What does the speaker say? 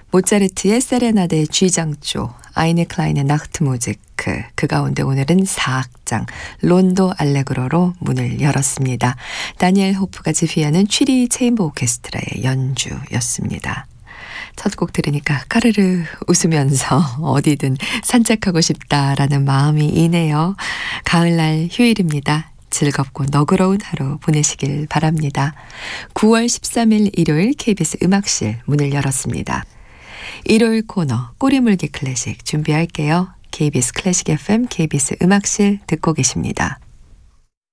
모차르트의 세레나데 G장조, 아이네 클라인의 나흐트무지크, 그 가운데 오늘은 4악장 론도 알레그로로 문을 열었습니다. 다니엘 호프가 지휘하는 취리 체인버 오케스트라의 연주였습니다. 첫 곡 들으니까 까르르 웃으면서 어디든 산책하고 싶다라는 마음이 이네요. 가을날 휴일입니다. 즐겁고 너그러운 하루 보내시길 바랍니다. 9월 13일 일요일 KBS 음악실 문을 열었습니다. 일요일 코너 꼬리물기 클래식 준비할게요. KBS 클래식 FM, KBS 음악실 듣고 계십니다.